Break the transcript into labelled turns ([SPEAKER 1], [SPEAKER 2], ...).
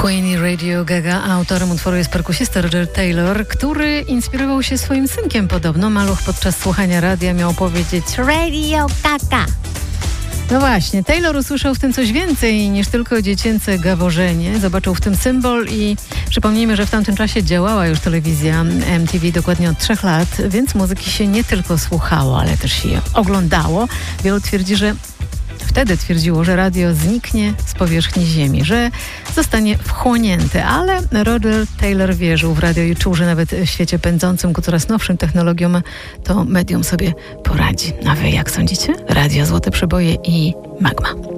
[SPEAKER 1] Queen i Radio Gaga. Autorem utworu jest perkusista Roger Taylor, który inspirował się swoim synkiem podobno. Maluch podczas słuchania radia miał powiedzieć Radio Gaga. No właśnie, Taylor usłyszał w tym coś więcej niż tylko dziecięce gaworzenie. Zobaczył w tym symbol i przypomnijmy, że w tamtym czasie działała już telewizja MTV dokładnie od 3 lat, więc muzyki się nie tylko słuchało, ale też się oglądało. Wielu twierdzi, że wtedy twierdziło, że radio zniknie z powierzchni ziemi, że zostanie wchłonięte, ale Roger Taylor wierzył w radio i czuł, że nawet w świecie pędzącym ku coraz nowszym technologiom to medium sobie poradzi. A wy jak sądzicie? Radio Złote Przeboje i Magma.